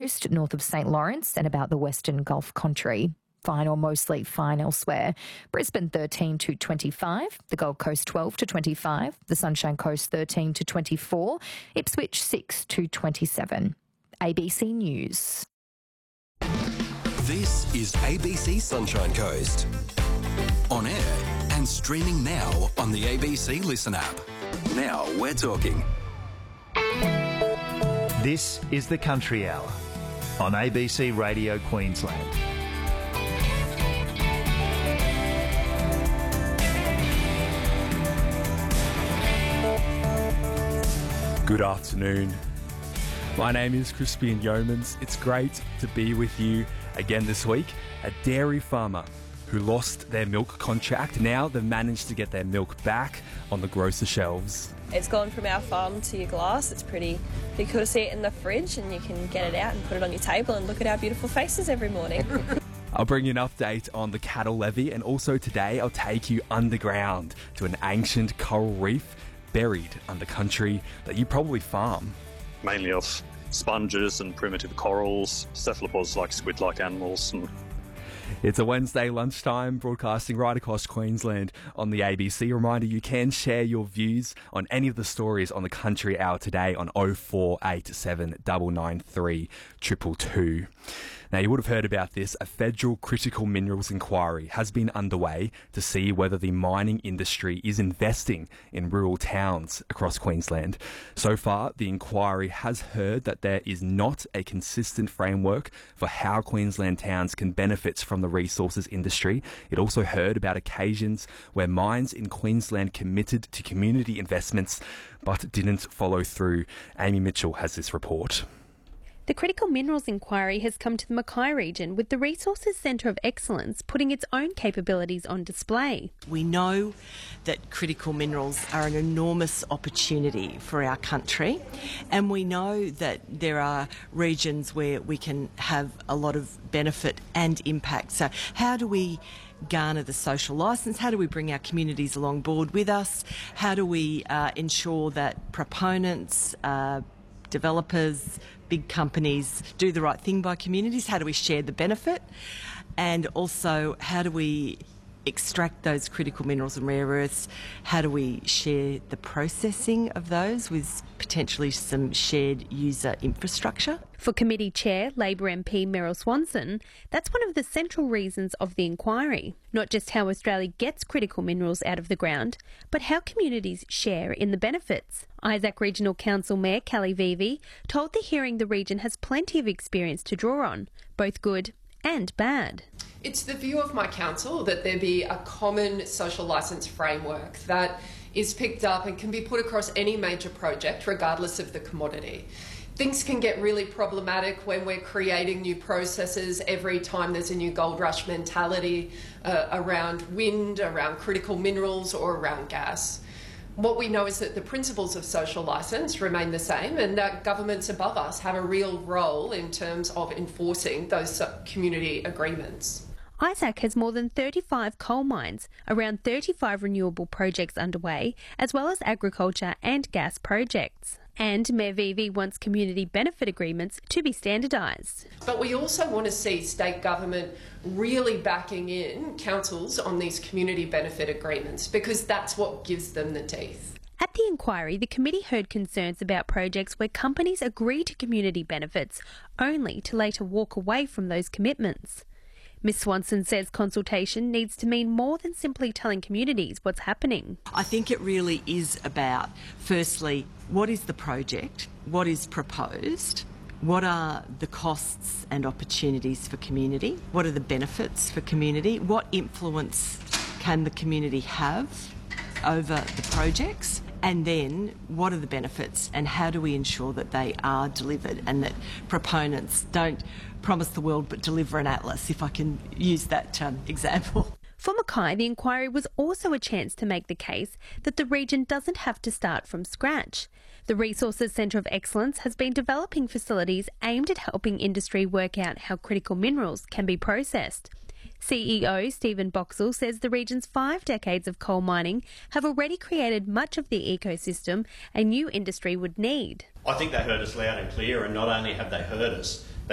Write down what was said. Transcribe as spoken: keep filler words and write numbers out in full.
Coast, north of Saint Lawrence, and about the Western Gulf Country. Fine or mostly fine elsewhere. Brisbane thirteen to twenty-five, the Gold Coast twelve to twenty-five, the Sunshine Coast thirteen to twenty-four, Ipswich six to twenty-seven. A B C News. This is A B C Sunshine Coast. On air and streaming now on the A B C Listen app. Now we're talking. This is the Country Hour on A B C Radio Queensland. Good afternoon. My name is Crispian Yeomans. It's great to be with you again this week. A dairy farmer who lost their milk contract. Now they've managed to get their milk back on the grocer shelves. It's gone from our farm to your glass. It's pretty, pretty cool to see it in the fridge, and you can get it out and put it on your table and look at our beautiful faces every morning. I'll bring you an update on the cattle levy, and also today I'll take you underground to an ancient coral reef buried under country that you probably farm. Mainly of sponges and primitive corals, cephalopods like squid-like animals. And It's a Wednesday lunchtime, broadcasting right across Queensland on the A B C. Reminder, you can share your views on any of the stories on the Country Hour today on oh four eight seven, nine nine three, two two two. Now, you would have heard about this. A federal critical minerals inquiry has been underway to see whether the mining industry is investing in rural towns across Queensland. So far, the inquiry has heard that there is not a consistent framework for how Queensland towns can benefit from the resources industry. It also heard about occasions where mines in Queensland committed to community investments but didn't follow through. Amy Mitchell has this report. The Critical Minerals Inquiry has come to the Mackay region, with the Resources Centre of Excellence putting its own capabilities on display. We know that critical minerals are an enormous opportunity for our country, and we know that there are regions where we can have a lot of benefit and impact. So how do we garner the social licence? How do we bring our communities along board with us? How do we uh, ensure that proponents, uh, developers, big companies do the right thing by communities? How do we share the benefit? And also, how do we extract those critical minerals and rare earths? How do we share the processing of those with potentially some shared user infrastructure? For Committee Chair, Labor M P Meryl Swanson, that's one of the central reasons of the inquiry. Not just how Australia gets critical minerals out of the ground, but how communities share in the benefits. Isaac Regional Council Mayor Kelly Vevey told the hearing the region has plenty of experience to draw on, both good and bad. It's the view of my council that there be a common social licence framework that is picked up and can be put across any major project, regardless of the commodity. Things can get really problematic when we're creating new processes every time there's a new gold rush mentality uh, around wind, around critical minerals, or around gas. What we know is that the principles of social licence remain the same, and that governments above us have a real role in terms of enforcing those community agreements. Isaac has more than thirty-five coal mines, around thirty-five renewable projects underway, as well as agriculture and gas projects. And Mayor Vevey wants community benefit agreements to be standardised. But we also want to see state government really backing in councils on these community benefit agreements, because that's what gives them the teeth. At the inquiry, the committee heard concerns about projects where companies agree to community benefits only to later walk away from those commitments. Miz Swanson says consultation needs to mean more than simply telling communities what's happening. I think it really is about, firstly, what is the project? What is proposed? What are the costs and opportunities for community? What are the benefits for community? What influence can the community have over the projects? And then, what are the benefits and how do we ensure that they are delivered and that proponents don't promise the world but deliver an atlas, if I can use that um, example? For Mackay, the inquiry was also a chance to make the case that the region doesn't have to start from scratch. The Resources Centre of Excellence has been developing facilities aimed at helping industry work out how critical minerals can be processed. C E O Stephen Boxall says the region's five decades of coal mining have already created much of the ecosystem a new industry would need. I think they heard us loud and clear, and not only have they heard us,